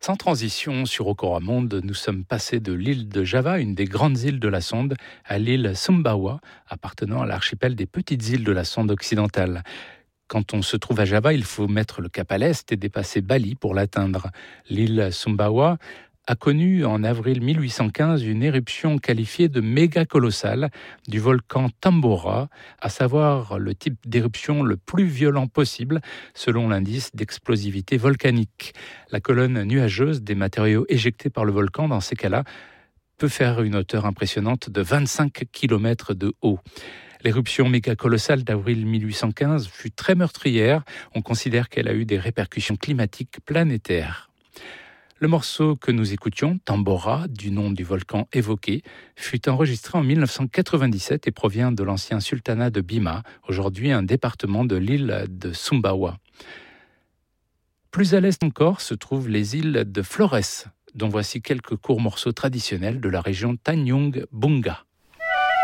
Sans transition, sur Rocoramonde, nous sommes passés de l'île de Java, une des grandes îles de la Sonde, à l'île Sumbawa, appartenant à l'archipel des petites îles de la Sonde occidentale. Quand on se trouve à Java, il faut mettre le cap à l'est et dépasser Bali pour l'atteindre. L'île Sumbawa a connu en avril 1815 une éruption qualifiée de méga colossale du volcan Tambora, à savoir le type d'éruption le plus violent possible selon l'indice d'explosivité volcanique. La colonne nuageuse des matériaux éjectés par le volcan dans ces cas-là peut faire une hauteur impressionnante de 25 km de haut. L'éruption méga-colossale d'avril 1815 fut très meurtrière. On considère qu'elle a eu des répercussions climatiques planétaires. Le morceau que nous écoutions, Tambora, du nom du volcan évoqué, fut enregistré en 1997 et provient de l'ancien sultanat de Bima, aujourd'hui un département de l'île de Sumbawa. Plus à l'est encore se trouvent les îles de Flores, dont voici quelques courts morceaux traditionnels de la région Tanjung Bunga.